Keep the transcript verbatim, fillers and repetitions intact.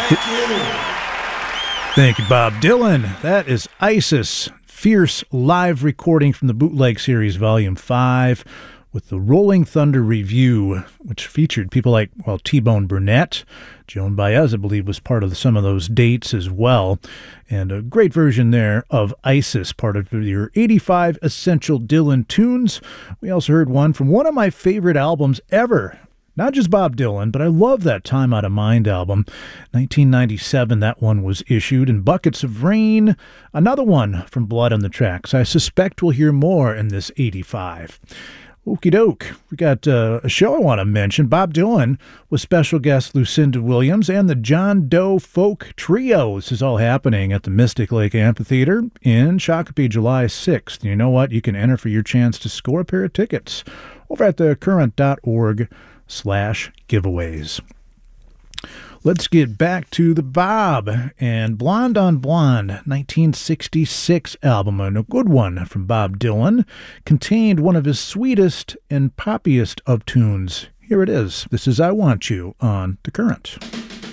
Thank you, Bob Dylan. That is Isis, fierce live recording from the Bootleg Series Volume five with the Rolling Thunder Review, which featured people like, well, T-Bone Burnett. Joan Baez, I believe, was part of some of those dates as well. And a great version there of Isis, part of your eighty-five Essential Dylan Tunes. We also heard one from one of my favorite albums ever. Not just Bob Dylan, but I love that Time Out of Mind album. nineteen ninety-seven, that one was issued. And Buckets of Rain, another one from Blood on the Tracks. I suspect we'll hear more in this eighty-five. Okie doke. We got uh, a show I want to mention. Bob Dylan with special guest Lucinda Williams and the John Doe Folk Trio. This is all happening at the Mystic Lake Amphitheater in Shakopee, July sixth. You know what? You can enter for your chance to score a pair of tickets over at the current dot org slash giveaways. Let's get back to the Bob and Blonde on Blonde, nineteen sixty-six album, and a good one from Bob Dylan, contained one of his sweetest and poppiest of tunes. Here it is. This is I Want You on The Current.